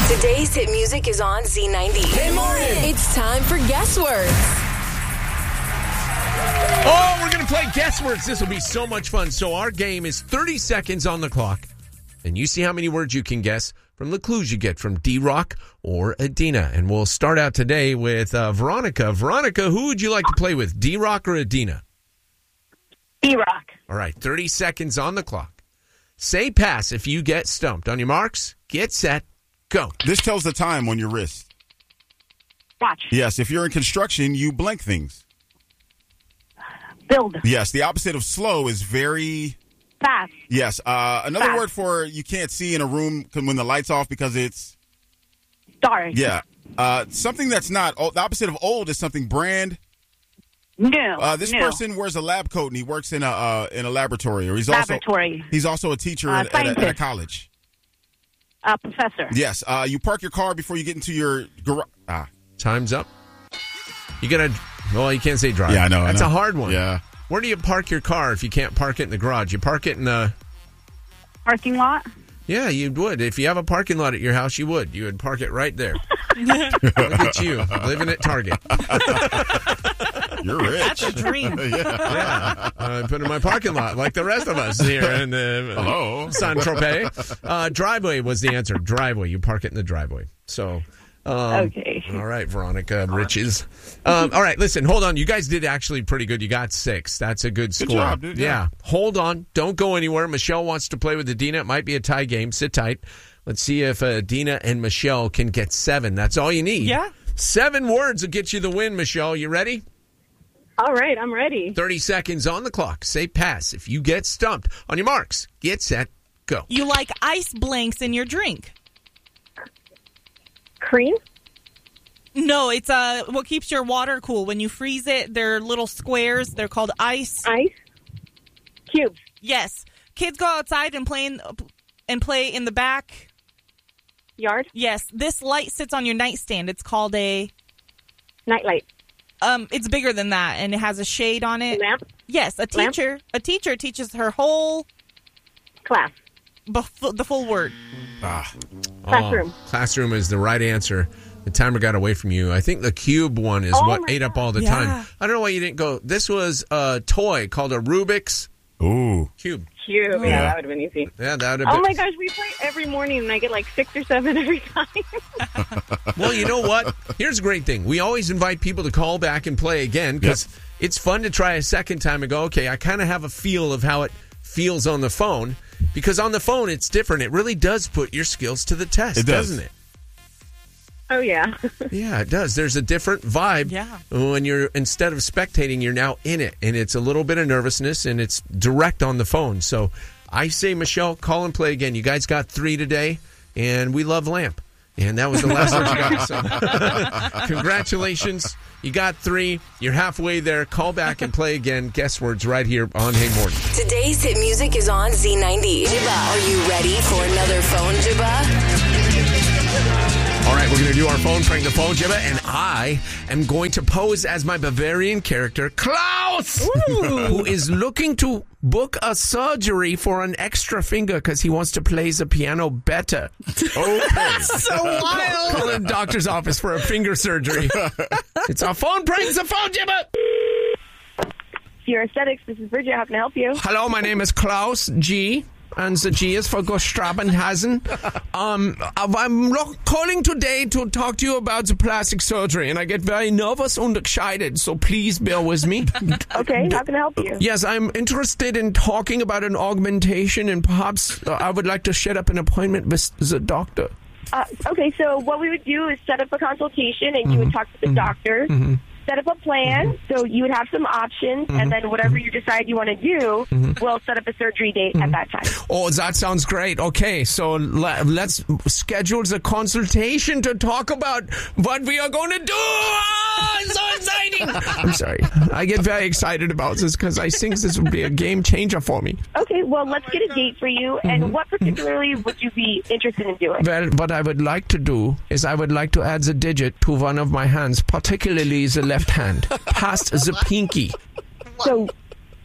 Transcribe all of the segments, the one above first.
Today's hit music is on Z90. Hey, morning! It's time for Guess Words. Oh, we're going to play Guess Words. This will be so much fun. So our game is 30 seconds on the clock, and you see how many words you can guess from the clues you get from D-Rock or Adina. And we'll start out today with Veronica. Veronica, who would you like to play with, D-Rock or Adina? D-Rock. All right, 30 seconds on the clock. Say pass if you get stumped. On your marks, get set, go. This tells the time on your wrist. Watch. Yes, if you're in construction, you blank things. Build. Yes, the opposite of slow is very... Fast. Yes, another Fast. word for you can't see in a room when the light's off because it's... Dark. Yeah. Something that's not... the opposite of old is something brand... New. This New. person wears a lab coat and he works in a laboratory, or he's Laboratory. also a teacher at a Scientist. college. Professor. Yes, you park your car before you get into your garage. Time's up. You got to... Well, you can't say drive. Yeah, I know. That's a hard one. Yeah. Where do you park your car if you can't park it in the garage? You park it in the... Parking lot. Yeah, you would. If you have a parking lot at your house, you would. You would park it right there. Look at you, living at Target. You're rich. That's a dream. Yeah. I put it in my parking lot like the rest of us here in Hello. Saint-Tropez. Driveway was the answer. Driveway. You park it in the driveway. So... Okay. All right, Veronica Riches. All right, listen, hold on. You guys did actually pretty good. You got 6. That's a good score. Good job, dude. Yeah. Hold on. Don't go anywhere. Michelle wants to play with Adina. It might be a tie game. Sit tight. Let's see if Adina and Michelle can get 7. That's all you need. Yeah. 7 words will get you the win, Michelle. You ready? All right, I'm ready. 30 seconds on the clock. Say pass. If you get stumped, on your marks, get set, go. You like ice blanks in your drink. Cream. No, it's what keeps your water cool. When you freeze it, they're little squares. They're called ice. Ice. Cubes. Yes. Kids go outside and play in the back. Yard. Yes. This light sits on your nightstand. It's called a... Nightlight. It's bigger than that, and it has a shade on it. Lamp. Yes, a teacher teaches her whole... Class. the full word. Classroom. Classroom is the right answer. The timer got away from you. I think the cube one is what ate up all the Yeah. time. I don't know why you didn't go. This was a toy called a Rubik's Ooh. Cube. Cube. Yeah, that would have been easy. Yeah, that would have Oh been. my gosh, we play every morning and I get like 6 or 7 every time. Well, you know what? Here's a great thing. We always invite people to call back and play again because it's fun to try a second time and go, okay, I kind of have a feel of how it feels on the phone. Because on the phone, it's different. It really does put your skills to the test, It does. doesn't it? Oh, yeah. Yeah, it does. There's a different vibe when you're, instead of spectating, you're now in it. And it's a little bit of nervousness, and it's direct on the phone. So I say, Michelle, call and play again. You guys got 3 today, and we love Lamp. And that was the last one you got. So congratulations. You got 3. You're halfway there. Call back and play again. Guess words right here on Hey Morning. Today's hit music is on Z90. Jibba, are you ready for another phone Jibba? All right, we're going to do our phone prank, the phone Jibba, and I am going to pose as my Bavarian character, Klaus, who is looking to book a surgery for an extra finger because he wants to play the piano better. Okay. So wild. Call the doctor's office for a finger surgery. It's our phone prank, the phone Jibba. Your Aesthetics, this is Bridget. How can I help you? Hello, my name is Klaus G. And the G is for Gostrabenhasen. I'm calling today to talk to you about the plastic surgery, and I get very nervous and excited, so please bear with me. Okay, how can I help you? Yes, I'm interested in talking about an augmentation, and perhaps I would like to set up an appointment with the doctor. Okay, so what we would do is set up a consultation, and you would talk to the doctor. Set up a plan, so you would have some options, and then whatever you decide you want to do, we'll set up a surgery date at that time. Oh, that sounds great. Okay, so let's schedule the consultation to talk about what we are going to do. Oh, it's so exciting. I'm sorry. I get very excited about this because I think this will be a game changer for me. Okay, well, let's get a date for you, and what particularly would you be interested in doing? Well, what I would like to do is I would like to add the digit to one of my hands, particularly the left hand, past the pinky. So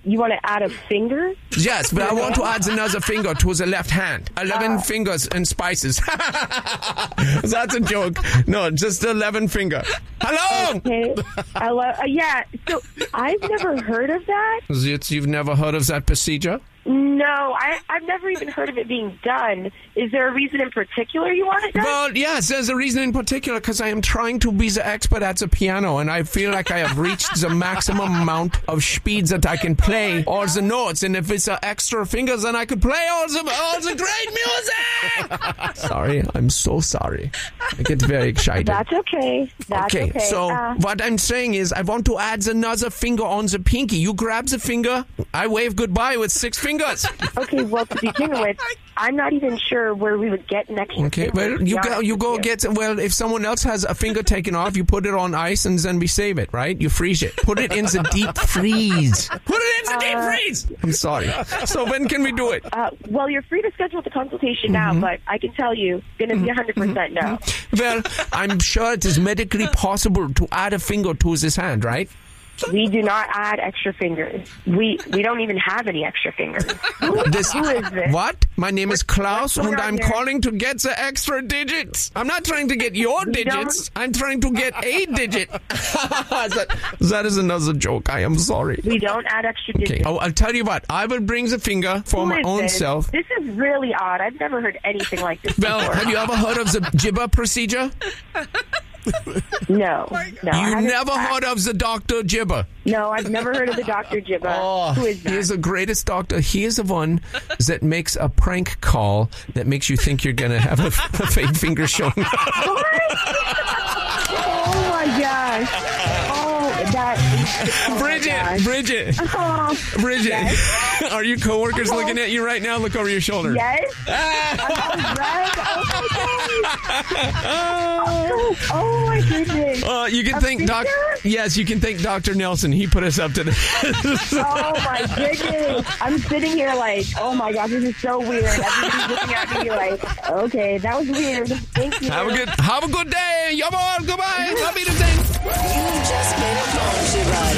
You want to add a finger? Yes, but I want to add another finger to the left hand. 11 fingers and spices. That's a joke. No, just 11 finger. Hello! Okay. Yeah, so I've never heard of that. You've never heard of that procedure? No, I've never even heard of it being done. Is there a reason in particular you want it done? Well, yes, there's a reason in particular, because I am trying to be the expert at the piano, and I feel like I have reached the maximum amount of speeds that I can play all the notes, and if it's extra fingers, then I could play all the great music! Sorry, I'm so sorry. I get very excited. That's okay. Okay, so what I'm saying is I want to add another finger on the pinky. You grab the finger, I wave goodbye with 6 fingers. Okay, well, to begin with, I'm not even sure where we would get an extra Okay, finger, well, you go get, well, if someone else has a finger taken off, you put it on ice and then we save it, right? You freeze it. Put it in the deep freeze. Put it in the deep freeze! I'm sorry. So when can we do it? Well, you're free to schedule the consultation now, but I can tell you, it's going to be 100% no. Well, I'm sure it is medically possible to add a finger to this hand, right? We do not add extra fingers. We don't even have any extra fingers. Who is this? What? My name is Klaus, and I'm here? calling to get the extra digits. I'm not trying to get your digits. I'm trying to get a digit. That is another joke. I am sorry. We don't add extra digits. Okay. I'll tell you what. I will bring the finger for Who my is own this? self. This is really odd. I've never heard anything like this Well, before. have you ever heard of the Jibba procedure? No. You never heard of the Dr. Jibba? No, I've never heard of the Dr. Jibba. Who is that? He is the greatest doctor. He is the one that makes a prank call that makes you think you're going to have a fake finger shown. What? Oh, my gosh. Oh, that. Oh Bridget. Oh, Bridget. yes. Are your coworkers looking at you right now? Look over your shoulder. Yes. I'm Oh, my goodness. You can thank Yes, you can thank Dr. Nelson. He put us up to this. Oh, my goodness. I'm sitting here like, oh, my gosh, this is so weird. Everybody's looking at me like, okay, that was weird. Thank you. Have a good day. You're on. Goodbye. I'll be the same. You just made a phone,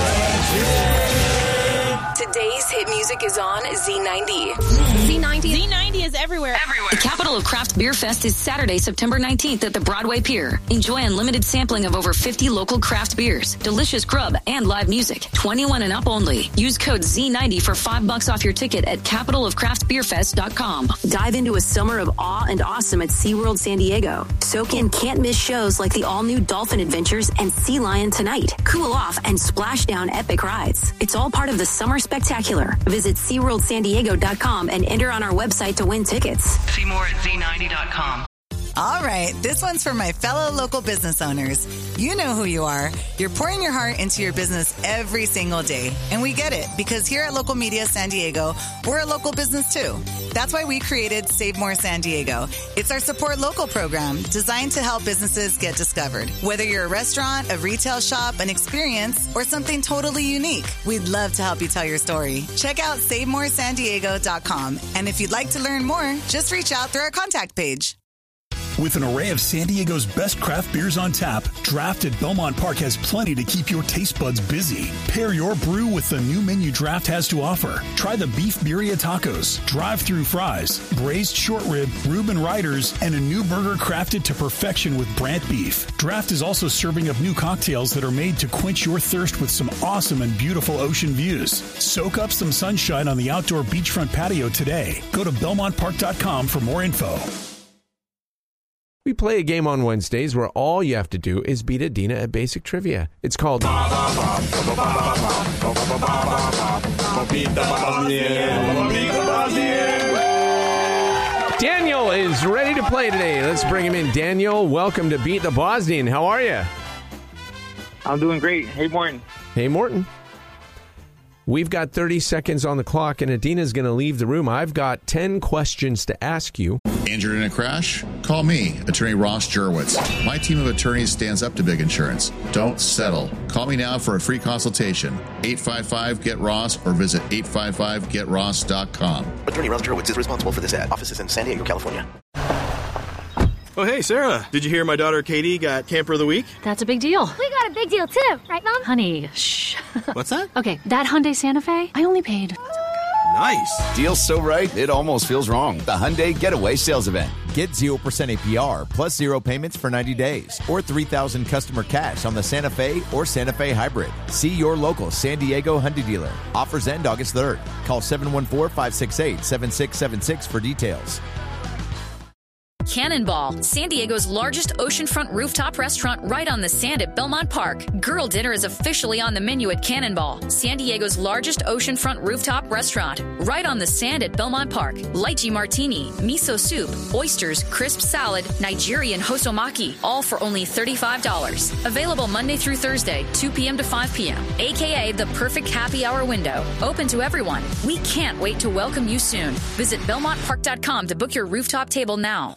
Today's hit music is on Z90. Z90 is everywhere. The capital of Craft Beer Fest is Saturday, September 19th at the Broadway Pier. Enjoy unlimited sampling of over 50 local craft beers, delicious grub, and live music. 21 and up only. Use code Z90 for $5 off your ticket at capitalofcraftbeerfest.com. Dive into a summer of awe and awesome at SeaWorld San Diego. Soak in can't-miss shows like the all-new Dolphin Adventures and Sea Lion Tonight. Cool off and splash down epic rides. It's all part of the Summer Spectacular. Visit SeaWorldSanDiego.com and enter on our website to win tickets. See more at Z90.com. All right, this one's for my fellow local business owners. You know who you are. You're pouring your heart into your business every single day. And we get it, because here at Local Media San Diego, we're a local business too. That's why we created Save More San Diego. It's our support local program designed to help businesses get discovered. Whether you're a restaurant, a retail shop, an experience, or something totally unique, we'd love to help you tell your story. Check out SaveMoreSanDiego.com. And if you'd like to learn more, just reach out through our contact page. With an array of San Diego's best craft beers on tap, Draft at Belmont Park has plenty to keep your taste buds busy. Pair your brew with the new menu Draft has to offer. Try the beef birria tacos, drive-through fries, braised short rib, Reuben Riders, and a new burger crafted to perfection with Brandt beef. Draft is also serving up new cocktails that are made to quench your thirst with some awesome and beautiful ocean views. Soak up some sunshine on the outdoor beachfront patio today. Go to BelmontPark.com for more info. We play a game on Wednesdays where all you have to do is beat Adina at basic trivia. It's called Daniel is ready to play today. Let's bring him in. Daniel, welcome to Beat the Bosnian. How are you? I'm doing great. Hey, Morton. Hey, Morton. We've got 30 seconds on the clock, and Adina's going to leave the room. I've got 10 questions to ask you. Injured in a crash? Call me, Attorney Ross Jurwitz. My team of attorneys stands up to big insurance. Don't settle. Call me now for a free consultation. 855-GET-ROSS or visit 855getross.com. Attorney Ross Jurwitz is responsible for this ad. Offices in San Diego, California. Oh, hey, Sarah. Did you hear my daughter Katie got Camper of the Week? That's a big deal. We got a big deal, too. Right, Mom? Honey, shh. What's that? Okay, that Hyundai Santa Fe, I only paid... Nice. Deal's so right, it almost feels wrong. The Hyundai Getaway Sales Event. Get 0% APR plus 0 payments for 90 days or $3,000 customer cash on the Santa Fe or Santa Fe Hybrid. See your local San Diego Hyundai dealer. Offers end August 3rd. Call 714-568-7676 for details. Cannonball, San Diego's largest oceanfront rooftop restaurant right on the sand at Belmont Park. Girl dinner is officially on the menu at Cannonball, San Diego's largest oceanfront rooftop restaurant right on the sand at Belmont Park. Lychee martini, miso soup, oysters, crisp salad, Nigerian hosomaki, all for only $35. Available Monday through Thursday, 2 p.m. to 5 p.m., a.k.a. the perfect happy hour window. Open to everyone. We can't wait to welcome you soon. Visit BelmontPark.com to book your rooftop table now.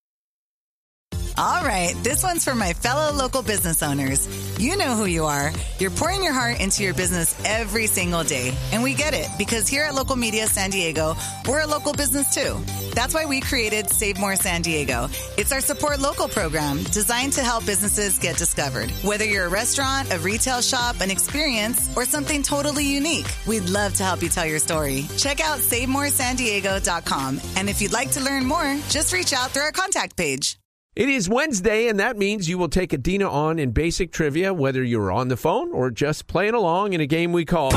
All right, this one's for my fellow local business owners. You know who you are. You're pouring your heart into your business every single day. And we get it, because here at Local Media San Diego, we're a local business too. That's why we created Save More San Diego. It's our support local program designed to help businesses get discovered. Whether you're a restaurant, a retail shop, an experience, or something totally unique, we'd love to help you tell your story. Check out SaveMoreSanDiego.com. And if you'd like to learn more, just reach out through our contact page. It is Wednesday, and that means you will take Adina on in basic trivia, whether you're on the phone or just playing along in a game we call...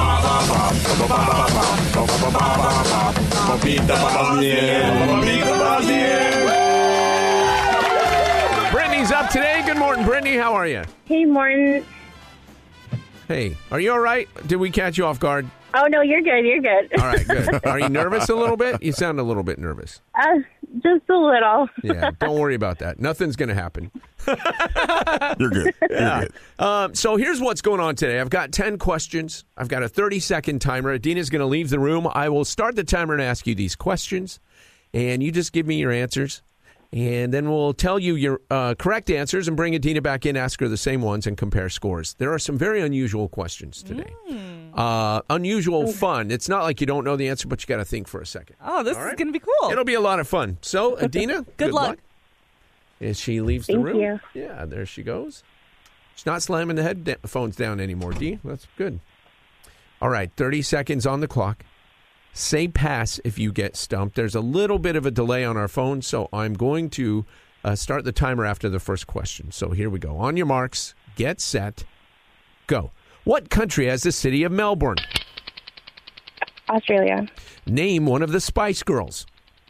Brittany's up today. Good morning, Brittany. How are you? Hey, Morton. Hey, are you all right? Did we catch you off guard? Oh, no, you're good. You're good. All right, good. Are you nervous a little bit? You sound a little bit nervous. Just a little. Yeah, don't worry about that. Nothing's going to happen. You're good. Yeah. You're good. So here's what's going on today. I've got 10 questions. I've got a 30-second timer. Adina's going to leave the room. I will start the timer and ask you these questions, and you just give me your answers. And then we'll tell you your correct answers and bring Adina back in, ask her the same ones, and compare scores. There are some very unusual questions today. Unusual fun. It's not like you don't know the answer, but you got to think for a second. Oh, this is going to be cool. It'll be a lot of fun. So, Adina, good luck. As she leaves the room. Thank you. Yeah, there she goes. She's not slamming the headphones down anymore, D. That's good. All right, 30 seconds on the clock. Say pass if you get stumped. There's a little bit of a delay on our phone, so I'm going to start the timer after the first question. So here we go. On your marks, get set, go. What country has the city of Melbourne? Australia. Name one of the Spice Girls.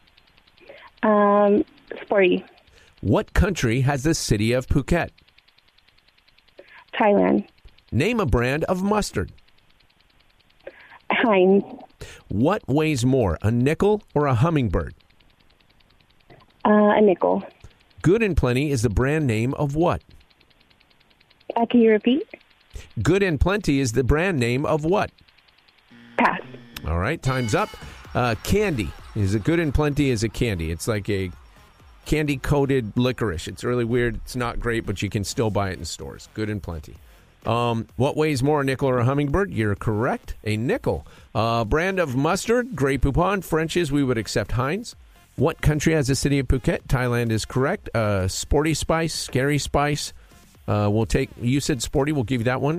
Sporty. What country has the city of Phuket? Thailand. Name a brand of mustard. Heinz. What weighs more, a nickel or a hummingbird? A nickel. Good and Plenty is the brand name of what? Can you repeat? Good and Plenty is the brand name of what? Pass. All right, time's up. Candy. Is it Good and Plenty is a candy. It's like a candy-coated licorice. It's really weird. It's not great, but you can still buy it in stores. Good and Plenty. What weighs more, a nickel or a hummingbird? You're correct. A nickel. Brand of mustard, Grey Poupon. French's, we would accept Heinz. What country has the city of Phuket? Thailand is correct. Sporty Spice, Scary Spice. We'll take, you said Sporty, we'll give you that one.